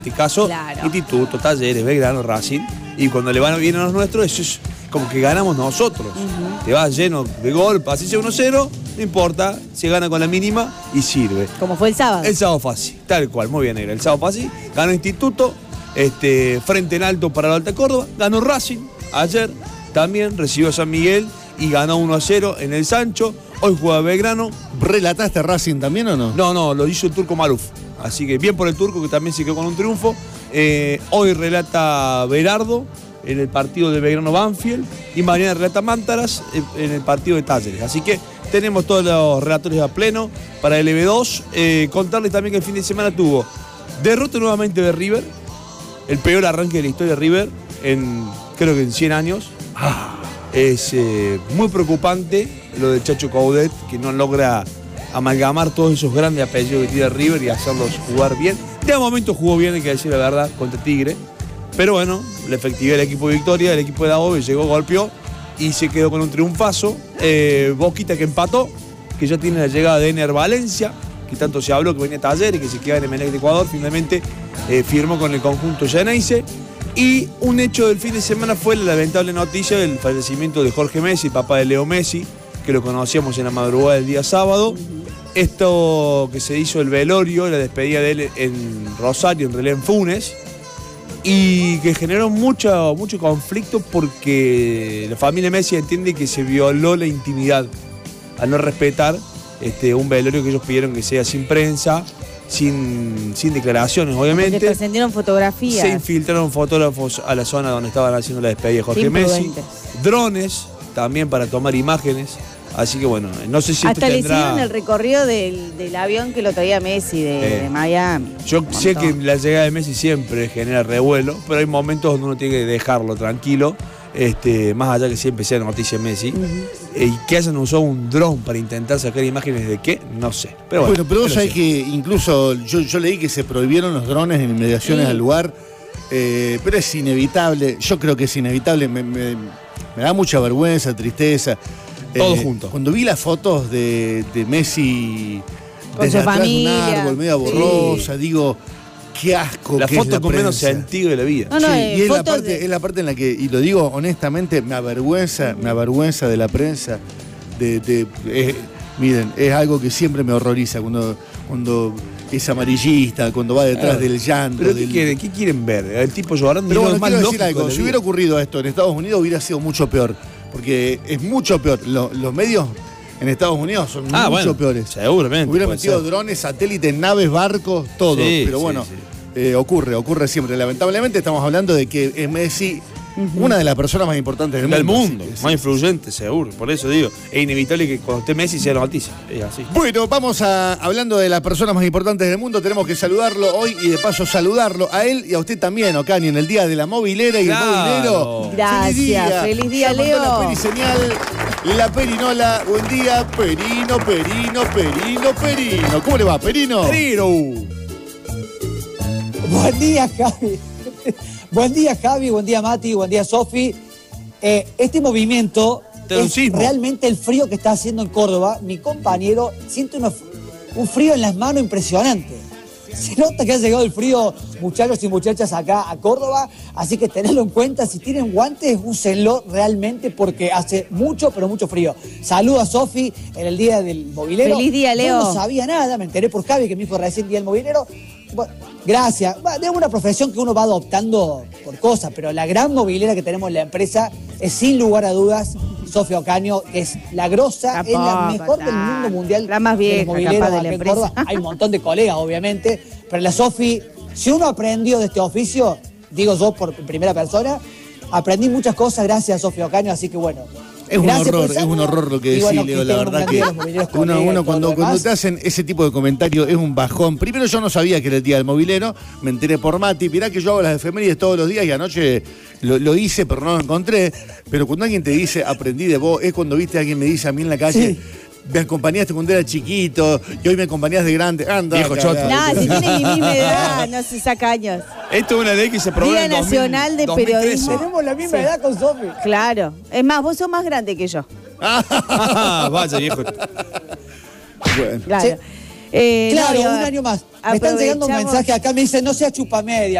este caso, Claro. Instituto, Talleres, Belgrano, Racing, y cuando le van bien a los nuestros, eso es como que ganamos nosotros. Te vas lleno de gol, así sea 1-0, no importa, se gana con la mínima y sirve. Como fue el sábado. El sábado fácil, tal cual, muy bien, Negra. El sábado fácil, ganó Instituto, frente en alto para la Alta Córdoba, ganó Racing ayer, también recibió a San Miguel y ganó 1-0 en el Sancho. Hoy juega Belgrano. ¿Relataste Racing también o no? No, lo hizo el turco Maluf. Así que bien por el turco, que también se quedó con un triunfo. Hoy relata Berardo en el partido de Belgrano Banfield y mañana relata Mántaras en el partido de Talleres. Así que tenemos todos los relatores a pleno para el EB2. Contarles también que el fin de semana tuvo derrota nuevamente de River, el peor arranque de la historia de River creo que en 100 años. Es muy preocupante lo del Chacho Coudet, que no logra amalgamar todos esos grandes apellidos que tiene River y hacerlos jugar bien. De momento jugó bien, hay que decir la verdad, contra Tigre. Pero bueno, la efectividad del equipo de Victoria, el equipo de Daobe llegó, golpeó y se quedó con un triunfazo. Boquita que empató, que ya tiene la llegada de Ener Valencia, que tanto se habló que venía a Talleres, que se queda en Emelec de Ecuador, finalmente firmó con el conjunto Llaneise. Y un hecho del fin de semana fue la lamentable noticia del fallecimiento de Jorge Messi, papá de Leo Messi, que lo conocíamos en la madrugada del día sábado. Esto que se hizo el velorio, la despedida de él en Rosario, en realidad en Funes, y que generó mucho conflicto porque la familia Messi entiende que se violó la intimidad al no respetar un velorio que ellos pidieron que sea sin prensa, sin declaraciones, obviamente. Porque presentaron fotografías. Se infiltraron fotógrafos a la zona donde estaban haciendo la despedida de Jorge Messi. Drones también para tomar imágenes. Así que bueno, no sé si hasta esto le tendrá... hicieron el recorrido del avión que lo traía Messi de Miami. Yo sé que la llegada de Messi siempre genera revuelo, pero hay momentos donde uno tiene que dejarlo tranquilo, más allá que siempre sea noticia Messi. Y que hayan usado un dron para intentar sacar imágenes de qué, no sé. Pero bueno, pero vos sabés que incluso yo leí que se prohibieron los drones en inmediaciones al lugar, pero es inevitable, yo creo que es inevitable, me da mucha vergüenza, tristeza. Todo junto. Cuando vi las fotos de Messi con desde su atrás familia, de un árbol, media borrosa, digo, qué asco. La que foto es la con menos prensa. sentido de la vida. No, Y es la parte en la que, y lo digo honestamente, me avergüenza de la prensa. Miren, es algo que siempre me horroriza cuando es amarillista, cuando va detrás del llanto. ¿Pero qué quieren ver? El tipo llorando. Pero bueno, es más quiero decir lógico algo, de si la hubiera vida. ocurrido esto en Estados Unidos hubiera sido mucho peor, porque es mucho peor. Los medios en Estados Unidos son mucho peores. Seguramente. Hubiera puede metido ser. drones, satélites, naves, barcos, todo. Sí, pero sí, bueno, sí. ocurre siempre. Lamentablemente estamos hablando de que es Messi una de las personas más importantes Del mundo, así que más influyente, seguro. Por eso digo, es inevitable que cuando esté Messi sea noticia. Es así. Bueno, hablando de las personas más importantes del mundo, tenemos que saludarlo hoy y de paso saludarlo a él y a usted también, Ocani, en el día de la movilera y Claro. el movilero. Gracias, feliz día, Ya mandó Leo. La periseñal, la perinola, buen día, Perino. ¿Cómo le va, Perino? Buen día, Javi. Buen día, Javi. Buen día, Mati. Buen día, Sofi. Este movimiento es realmente el frío que está haciendo en Córdoba. Mi compañero siente un frío en las manos impresionante. Se nota que ha llegado el frío, muchachos y muchachas, acá a Córdoba. Así que tenedlo en cuenta. Si tienen guantes, úsenlo realmente porque hace mucho, pero mucho frío. Saludos a Sofi en el día del movilero. Feliz día, Leo. Yo no sabía nada. Me enteré por Javi que me dijo recién día del movilero. Bueno, gracias. Es una profesión que uno va adoptando por cosas, pero la gran movilera que tenemos en la empresa es sin lugar a dudas Sofía Ocaño, que es la grosa, es la mejor del mundo mundial. La más vieja, de los mobileros capaz, de acá la en empresa. Córdoba. Hay un montón de colegas, obviamente, pero la Sofi, si uno aprendió de este oficio, digo yo por primera persona, aprendí muchas cosas gracias a Sofía Ocaño, así que bueno. Es un horror lo que decís, bueno, Leo, la verdad que uno cuando te hacen ese tipo de comentarios es un bajón. Primero yo no sabía que era el día del movilero, me enteré por Mati, mirá que yo hago las efemérides todos los días y anoche lo hice pero no lo encontré. Pero cuando alguien te dice aprendí de vos, es cuando viste a alguien me dice a mí en la calle, me acompañaste cuando era chiquito y hoy me acompañás de grande. Anda, viejo choto. No, si tiene mi misma edad, no se saca años. Esto es una ley que se aprobó Día en el Nacional de 2013. Periodismo. Tenemos la misma edad con Sofi. Claro. Es más, vos sos más grande que yo. Vaya, viejo. Bueno. Claro. Claro, un año más. Me están llegando un mensaje acá, me dicen, no sea chupamedia.